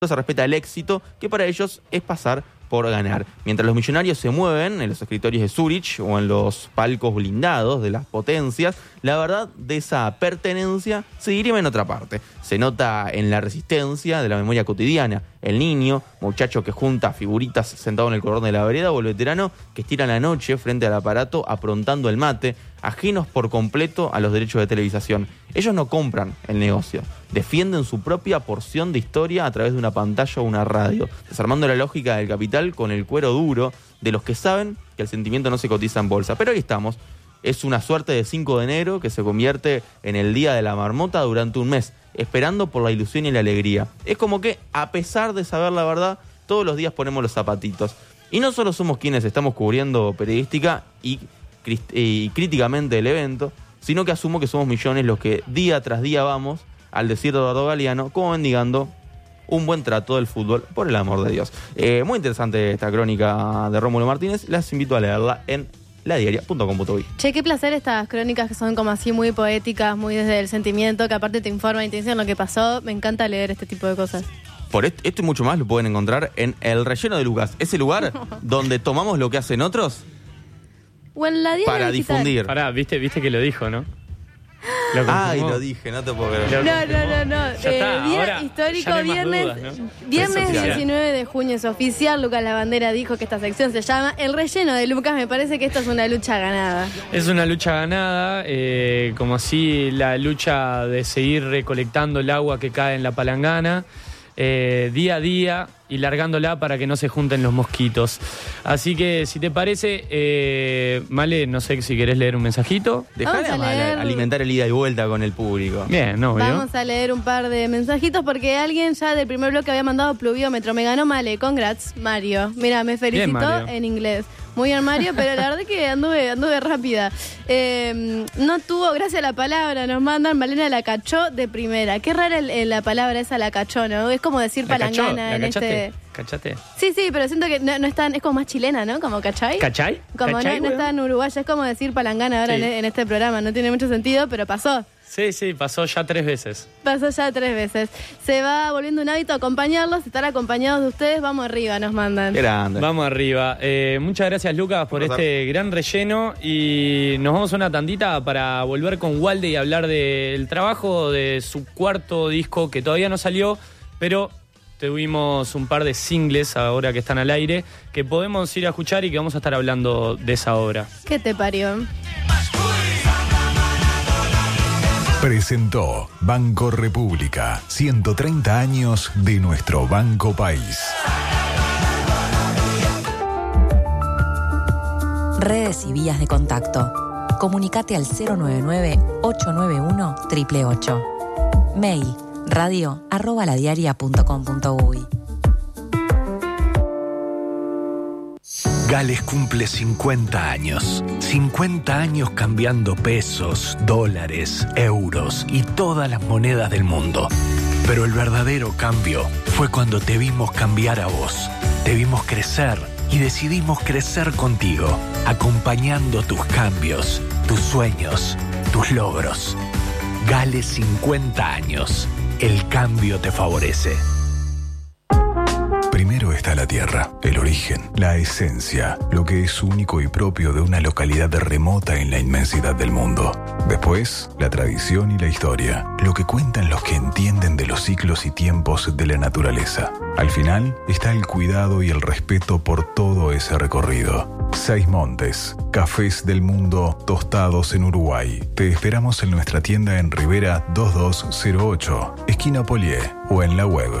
se respeta el éxito, que para ellos es pasar por ganar. Mientras los millonarios se mueven en los escritorios de Zurich o en los palcos blindados de las potencias, la verdad de esa pertenencia se dirime en otra parte. Se nota en la resistencia de la memoria cotidiana. El niño, muchacho que junta figuritas sentado en el cordón de la vereda, o el veterano que estira la noche frente al aparato aprontando el mate, ajenos por completo a los derechos de televisación. Ellos no compran el negocio, defienden su propia porción de historia a través de una pantalla o una radio, desarmando la lógica del capital con el cuero duro de los que saben que el sentimiento no se cotiza en bolsa. Pero ahí estamos, es una suerte de 5 de enero que se convierte en el día de la marmota durante un mes, esperando por la ilusión y la alegría. Es como que, a pesar de saber la verdad, todos los días ponemos los zapatitos. Y no solo somos quienes estamos cubriendo periodística y críticamente el evento, sino que asumo que somos millones los que día tras día vamos, al decir de Eduardo Galeano, como mendigando un buen trato del fútbol, por el amor de Dios. Muy interesante esta crónica de Rómulo Martínez, las invito a leerla en ladiaria.com.uy. Che, qué placer estas crónicas que son como así muy poéticas, muy desde el sentimiento, que aparte te informan y te dicen lo que pasó. Me encanta leer este tipo de cosas. Por esto y mucho más lo pueden encontrar en El Relleno de Lucas, ese lugar donde tomamos lo que hacen otros o en la para difundir. Pará, viste que lo dijo, ¿no? Ay, lo dije, no te puedo creer. No. Día histórico, viernes 19 de junio es oficial. Lucas Lavandera dijo que esta sección se llama El Relleno de Lucas. Me parece que esto es una lucha ganada. Es una lucha ganada, como así la lucha de seguir recolectando el agua que cae en la palangana, día a día, y largándola para que no se junten los mosquitos. Así que, si te parece, Male, no sé si querés leer un mensajito. Dejale a alimentar el ida y vuelta con el público. Bien, no, vamos a leer un par de mensajitos porque alguien ya del primer bloque había mandado pluviómetro. Me ganó Male, congrats, Mario. Mira, me felicitó bien, en inglés. Muy bien, Mario, pero la verdad es que anduve rápida. No tuvo gracia a la palabra, nos mandan. Malena la cachó de primera. Qué rara la palabra esa, la cachó, ¿no? Es como decir palangana en este... ¿Cachate? Sí, pero siento que no es tan, es como más chilena, ¿no? Como ¿cachai? ¿Cachai? Como ¿Cachai, no está en uruguaya, es como decir palangana ahora, sí, en este programa. No tiene mucho sentido, pero pasó. Sí, pasó ya 3 veces. Se va volviendo un hábito acompañarlos, estar acompañados de ustedes. Vamos arriba, nos mandan. Grande. Vamos arriba. Muchas gracias, Lucas, por este gran relleno. Y nos vamos a una tandita para volver con Walde y hablar del trabajo de su cuarto disco, que todavía no salió, pero tuvimos un par de singles ahora que están al aire, que podemos ir a escuchar y que vamos a estar hablando de esa obra. ¿Qué te parió? Presentó Banco República, 130 años de nuestro Banco País. Redes y vías de contacto. Comunicate al 099-891-888. Mail radio@ladiaria.com.uy. Gales cumple 50 años. 50 años cambiando pesos, dólares, euros y todas las monedas del mundo. Pero el verdadero cambio fue cuando te vimos cambiar a vos. Te vimos crecer y decidimos crecer contigo, acompañando tus cambios, tus sueños, tus logros. Gales 50 años. El cambio te favorece. Primero está la tierra, el origen, la esencia, lo que es único y propio de una localidad remota en la inmensidad del mundo. Después, la tradición y la historia, lo que cuentan los que entienden de los ciclos y tiempos de la naturaleza. Al final está el cuidado y el respeto por todo ese recorrido. 6 Montes, cafés del mundo tostados en Uruguay. Te esperamos en nuestra tienda en Rivera 2208, esquina Polié, o en la web.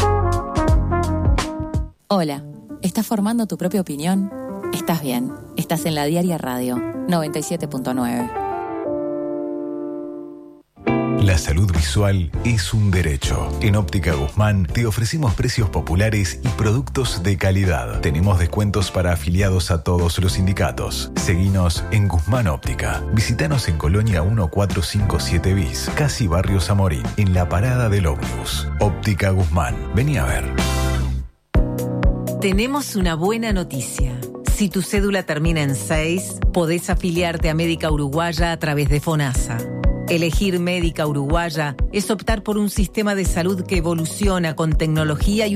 Hola, ¿estás formando tu propia opinión? Estás bien, estás en La Diaria Radio 97.9. La salud visual es un derecho. En Óptica Guzmán te ofrecemos precios populares y productos de calidad. Tenemos descuentos para afiliados a todos los sindicatos. Seguinos en Guzmán Óptica. Visítanos en Colonia 1457 bis, casi Barrio Zamorín, en la parada del ómnibus. Óptica Guzmán. Vení a ver. Tenemos una buena noticia. Si tu cédula termina en 6, podés afiliarte a Médica Uruguaya a través de FONASA. Elegir Médica Uruguaya es optar por un sistema de salud que evoluciona con tecnología y